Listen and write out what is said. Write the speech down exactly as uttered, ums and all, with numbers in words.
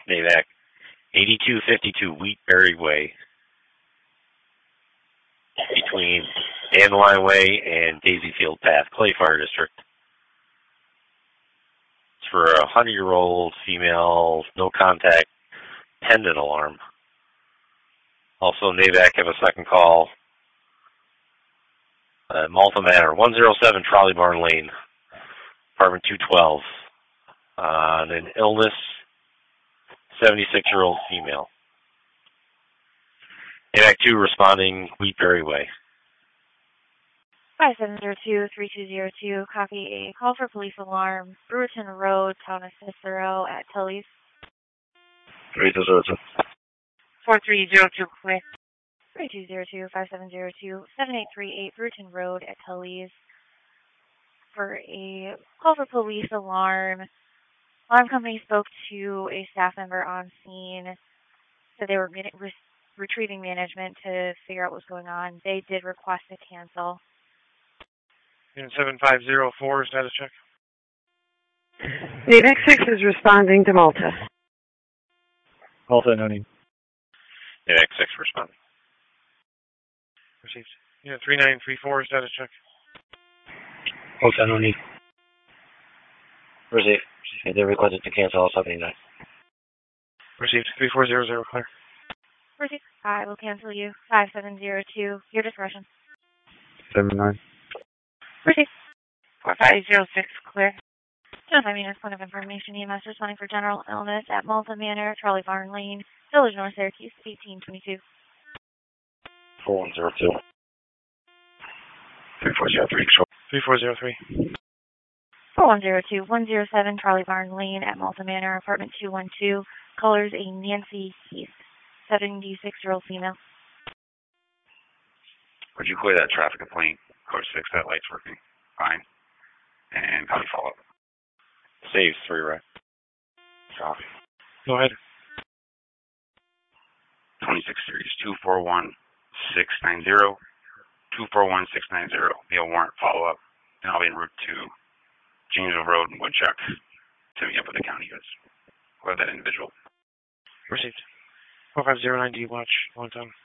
NAVAC eighty-two fifty-two Wheatberry Way, between Dandelion Way and Daisyfield Path, Clay Fire District. It's for a hundred-year-old female, no contact, pendant alarm. Also, NAVAC have a second call. Uh, Malta Manor, one oh seven Trolley Barn Lane, apartment two twelve. Uh, an illness, seventy-six-year-old female. NAVAC two responding, Wheatberry Way. five seven zero two, three two zero two, copy a call for police alarm, Brewerton Road, Town of Cicero at Tully's. three two zero two. four three zero two, clear. three two zero two, five seven zero two, seven eight three eight, Brewerton Road at Tully's. For a call for police alarm, alarm company spoke to a staff member on scene, so they were re- retrieving management to figure out what's going on. They did request to cancel. Unit seven five zero four, status check. NAVAC six is responding to Malta. Malta, no need. NAVAC six responding. Received. Unit three nine three four, status check. Malta, no need. Received. They requested to cancel all seventy-nine. Received. three four zero zero, clear. Received. I will cancel you. five seven zero two, your discretion. seven nine. Received. four five zero six, clear. Identify me as point of information. E M S responding for general illness at Malta Manor, Trolley Barn Lane, Village, North Syracuse, eighteen twenty-two. four one zero two. three four zero three. three four zero three. four one zero two, one oh seven Trolley Barn Lane at Malta Manor, apartment two one two. Colors a Nancy Heath, seventy-six-year-old female. Would you clear that traffic complaint? Code six, that light's working fine. And how do you follow up? Saves three, right? Copy. Go ahead. twenty-six series, two four one six nine zero, two four one six nine zero. Be a warrant follow-up, and I'll be en route to Janesville Road and Woodchuck to meet up with the county goods. We'll have that individual. Received. four five zero nine D watch, one time.